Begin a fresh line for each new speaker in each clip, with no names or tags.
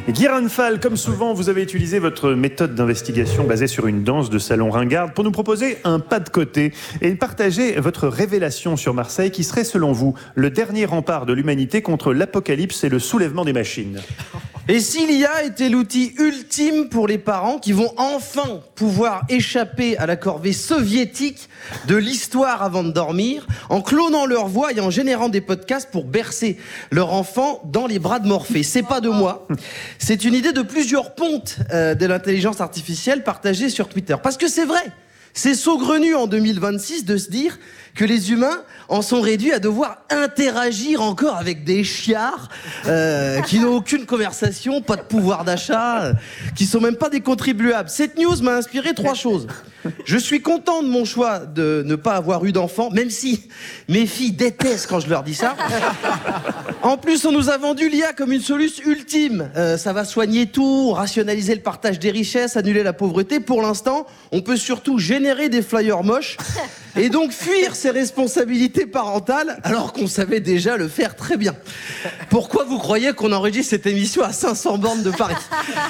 Guiran Fall, comme souvent, vous avez utilisé votre méthode d'investigation basée sur une danse de salon ringarde pour nous proposer un pas de côté et partager votre révélation sur Marseille qui serait, selon vous, le dernier rempart de l'humanité contre l'apocalypse et le soulèvement des machines.
Et si l'IA était l'outil ultime pour les parents qui vont enfin pouvoir échapper à la corvée soviétique de l'histoire avant de dormir, en clonant leur voix et en générant des podcasts pour bercer leur enfant dans les bras de Morphée. C'est pas de moi, c'est une idée de plusieurs pontes de l'intelligence artificielle partagée sur Twitter. Parce que c'est vrai, c'est saugrenu en 2026 de se dire que les humains en sont réduits à devoir interagir encore avec des chiards qui n'ont aucune conversation, pas de pouvoir d'achat, qui sont même pas des contribuables. Cette news m'a inspiré 3 choses. Je suis content de mon choix de ne pas avoir eu d'enfant, même si mes filles détestent quand je leur dis ça. En plus, on nous a vendu l'IA comme une solution ultime. Ça va soigner tout, rationaliser le partage des richesses, annuler la pauvreté. Pour l'instant, on peut surtout générer des flyers moches et donc fuir ses responsabilités parentales alors qu'on savait déjà le faire très bien. Pourquoi vous croyez qu'on enregistre cette émission à 500 bornes de Paris ?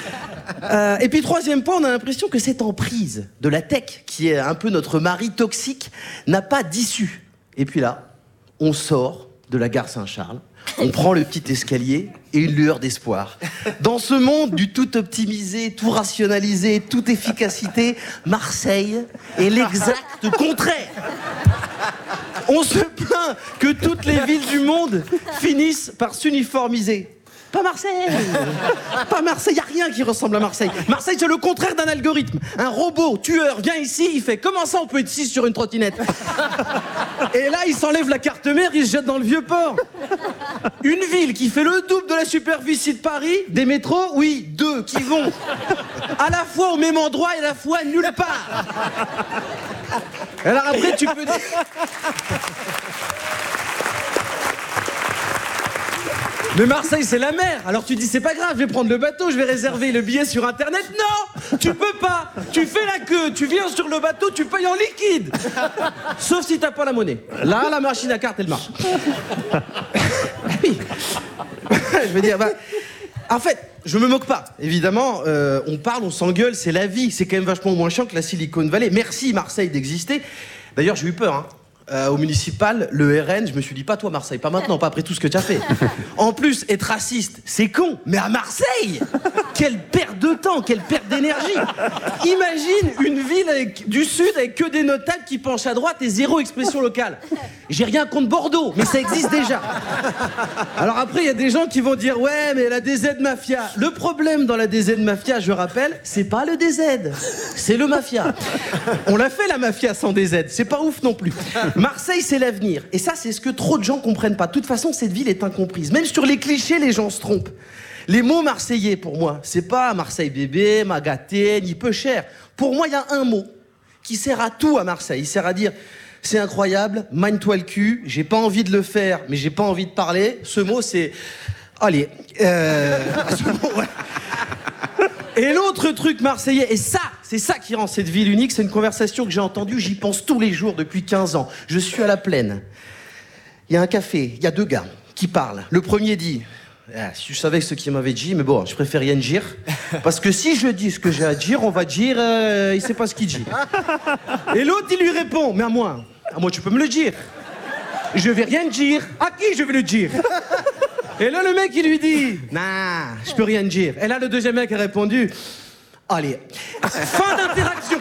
Et puis 3e point, on a l'impression que cette emprise de la tech, qui est un peu notre mari toxique, n'a pas d'issue. Et puis là, on sort de la gare Saint-Charles, on prend le petit escalier et une lueur d'espoir. Dans ce monde du tout optimisé, tout rationalisé, toute efficacité, Marseille est l'exact contraire. On se plaint que toutes les villes du monde finissent par s'uniformiser. Pas Marseille. Pas Marseille, y a rien qui ressemble à Marseille. Marseille, c'est le contraire d'un algorithme. Un robot tueur vient ici, il fait « Comment ça, on peut être 6 sur une trottinette ?» Et là, il s'enlève la carte mère, il se jette dans le vieux port. Une ville qui fait le double de la superficie de Paris, des métros, oui, 2 qui vont à la fois au même endroit et à la fois nulle part. Alors après, tu peux dire... Mais Marseille, c'est la mer. Alors tu dis, c'est pas grave, je vais prendre le bateau, je vais réserver le billet sur Internet. Non, tu peux pas. Tu fais la queue, tu viens sur le bateau, tu payes en liquide. Sauf si t'as pas la monnaie. Là, la machine à carte, elle marche. Oui. Je veux dire, en fait, je me moque pas. Évidemment, on parle, on s'engueule, c'est la vie. C'est quand même vachement moins chiant que la Silicon Valley. Merci Marseille d'exister. D'ailleurs, j'ai eu peur, hein. Au municipal, le RN, je me suis dit, pas toi Marseille, pas maintenant, pas après tout ce que tu as fait. En plus, être raciste, c'est con, mais à Marseille, quelle perte de temps, quelle perte d'énergie. Imagine une ville du sud avec que des notables qui penchent à droite et 0 expression locale. J'ai rien contre Bordeaux, mais ça existe déjà. Alors après, il y a des gens qui vont dire, ouais, mais la DZ Mafia. Le problème dans la DZ Mafia, je rappelle, c'est pas le DZ, c'est le Mafia. On l'a fait la Mafia sans DZ, c'est pas ouf non plus. Marseille, c'est l'avenir. Et ça, c'est ce que trop de gens comprennent pas. De toute façon, cette ville est incomprise. Même sur les clichés, les gens se trompent. Les mots marseillais, pour moi, c'est pas Marseille bébé, Magaté, ni peu cher. Pour moi, il y a un mot qui sert à tout à Marseille. Il sert à dire, c'est incroyable, mine-toi le cul, j'ai pas envie de le faire, mais j'ai pas envie de parler. Ce mot, c'est... Allez. Ce mot, ouais. Et l'autre truc marseillais, et ça, c'est ça qui rend cette ville unique, c'est une conversation que j'ai entendue, j'y pense tous les jours depuis 15 ans. Je suis à la Plaine. Il y a un café, il y a 2 gars qui parlent. Le premier dit, si je savais ce qu'il m'avait dit, mais bon, je préfère rien dire. Parce que si je dis ce que j'ai à dire, on va dire, il sait pas ce qu'il dit. Et l'autre, il lui répond, mais à moi tu peux me le dire. Je vais rien dire. À qui je vais le dire? Et là, le mec, il lui dit, nah, je peux rien dire. Et là, le deuxième mec a répondu, allez, fin d'interaction.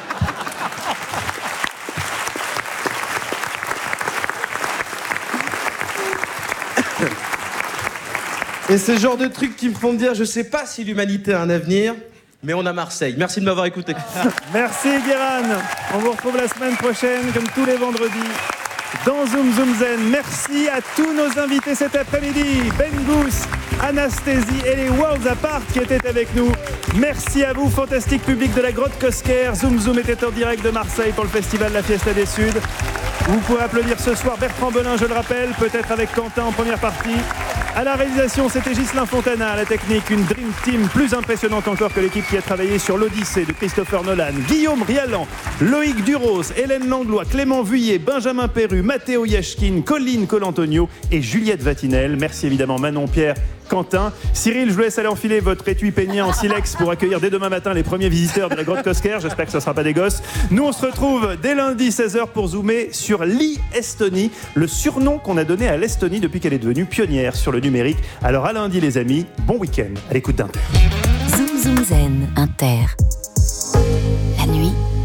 Et c'est le genre de trucs qui me font dire, je sais pas si l'humanité a un avenir, mais on a Marseille. Merci de m'avoir écouté.
Merci Guéran. On vous retrouve la semaine prochaine, comme tous les vendredis, dans Zoom Zoom Zen. Merci à tous nos invités cet après-midi. Ben Gous, Anasthésie et les Worlds Apart qui étaient avec nous. Merci à vous, fantastique public de la Grotte Cosquer. Zoom Zoom était en direct de Marseille pour le festival La Fiesta des Suds. Vous pourrez applaudir ce soir Bertrand Belin, je le rappelle, peut-être avec Quentin en première partie. À la réalisation, c'était Ghislain Fontana. À la technique, une Dream Team plus impressionnante encore que l'équipe qui a travaillé sur l'Odyssée de Christopher Nolan. Guillaume Rialan, Loïc Duros, Hélène Langlois, Clément Vuillet, Benjamin Perru, Matteo Yashkin, Colline Colantonio et Juliette Vatinel. Merci évidemment Manon Pierre Quentin. Cyril, je vous laisse aller enfiler votre étui peigné en silex pour accueillir dès demain matin les premiers visiteurs de la grotte Cosquer. J'espère que ça ne sera pas des gosses. Nous, on se retrouve dès lundi 16h pour zoomer sur l'e-Estonie, le surnom qu'on a donné à l'Estonie depuis qu'elle est devenue pionnière sur le numérique. Alors à lundi les amis, bon week-end à l'écoute d'Inter.
Zoom Zoom Zen, Inter. La nuit,